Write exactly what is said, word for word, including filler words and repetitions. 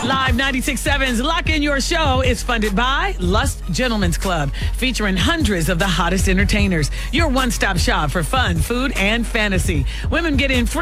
Live ninety-six point seven's Lock In Your Show is funded by Lust Gentlemen's Club, featuring hundreds of the hottest entertainers. Your one-stop shop for fun, food, and fantasy. Women get in free